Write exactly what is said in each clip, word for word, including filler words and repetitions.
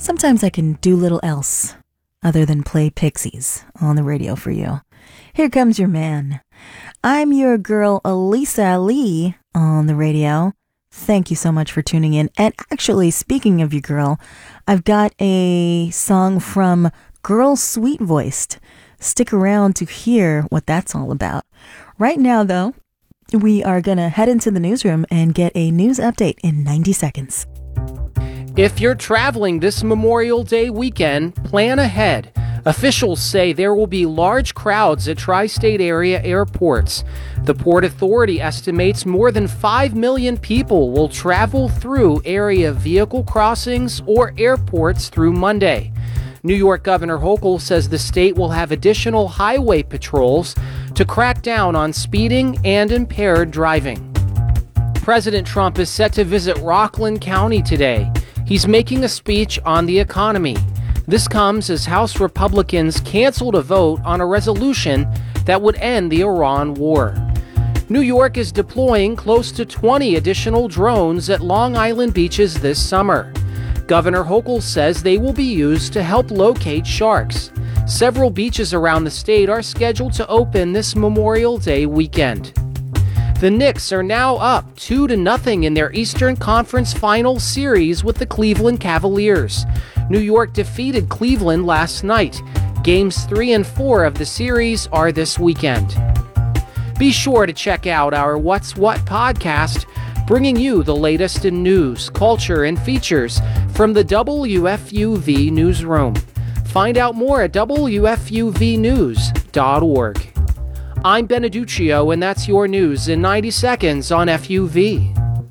sometimes I can do little else other than play Pixies on the radio for you. Here comes your man. I'm your girl, Elisa Lee, on the radio. Thank you so much for tuning in. And actually, speaking of your girl, I've got a song from Girl Sweet Voiced. Stick around to hear what that's all about. Right now, though, we are going to head into the newsroom and get a news update in ninety seconds. If you're traveling this Memorial Day weekend, plan ahead. Officials say there will be large crowds at tri-state area airports. The Port Authority estimates more than five million people will travel through area vehicle crossings or airports through Monday. New York Governor Hochul says the state will have additional highway patrols to crack down on speeding and impaired driving. President Trump is set to visit Rockland County today. He's making a speech on the economy. This comes as House Republicans canceled a vote on a resolution that would end the Iran war. New York is deploying close to twenty additional drones at Long Island beaches this summer. Governor Hochul says they will be used to help locate sharks. Several beaches around the state are scheduled to open this Memorial Day weekend. The Knicks are now up two to nothing in their Eastern Conference Final Series with the Cleveland Cavaliers. New York defeated Cleveland last night. Games three and four of the series are this weekend. Be sure to check out our What's What podcast, bringing you the latest in news, culture, and features from the W F U V newsroom. Find out more at W F U V news dot org. I'm Beneduccio, and that's your news in ninety seconds on F U V.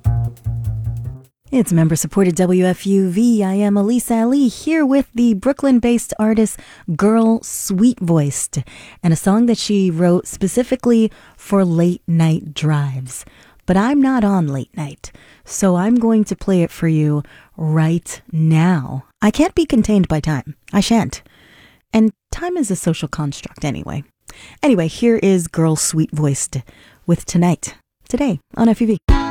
It's member-supported W F U V. I am Elisa Ali here with the Brooklyn-based artist Girl Sweet Voiced, and a song that she wrote specifically for late-night drives. But I'm not on late night, so I'm going to play it for you right now. I can't be contained by time. I shan't. And time is a social construct anyway. Anyway, here is Girl Sweet Voiced with Tonight, today on F U V.